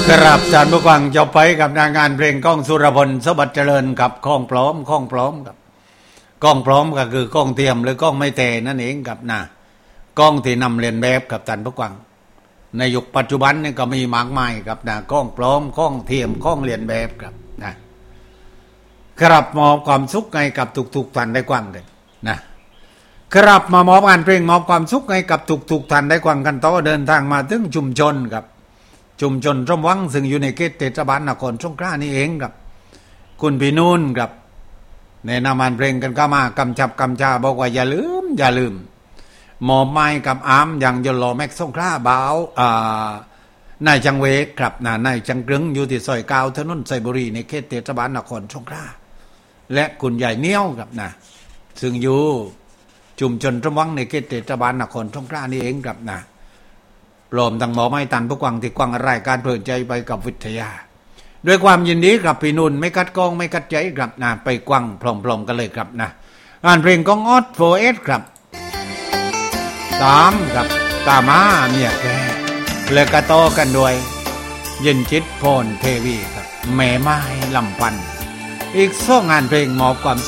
ครับท่านผู้ฟังจะไปกับงานเพลงก้องสุรพลสบัดเจริญกับข้องพร้อมครับก้องพร้อมก็คือก้องเทียมหรือก้องไม่เตนั่นเองครับนะก้องที่นำเรียนแบบกับท่านผู้ฟังในยุคปัจจุบันนี่ก็มีมากมายครับนะก้องพร้อมก้องเทียมก้องเรียนแบบครับนะครับมอบความสุขให้กับทุกท่านได้ฟังกันนะครับมามอบงานเพลงมอบความสุขให้กับทุกท่านได้ฟังกันต่อเดินทางมาถึงชุมชนครับชุมชนร่มวังซึ่งอยู่ในเขตเทศบาลนครสงขลานี่เองครับคุณพี่นุ่นครับในนามงานเพลงกันก็มากำชับกำชาบอกว่าอย่าลืมหมอบไม้กับอามอย่างยนลอแม็กสงขลาบ่าวนายจังเวกครับนายจังกรึงอยู่ที่ซอย9ถนนไซบุรีในเขตเทศบาลนครสงขลาและคุณใหญ่เนี้ยวครับซึ่งอยู่ชุมชนร่มวังในเขตเทศบาลนครสงขลานี่เองครับรวมทั้งหมอไม้ตันผู้กวางที่กวางรายการเพลินใจไปกับวิทยาด้วยความยินดีครับพี่นุ่นไม่กัดกองไม่กัดใจครับไปกวางพร้อมๆกันเลยครับงานเพลงของออสโฟเอสครับ3ครับตามาเมียแกเลือกกระโตกันด้วยเย็นจิตโพนเทวีครับแม่ไม้ลำพันอีก2งานเพลงมอบความ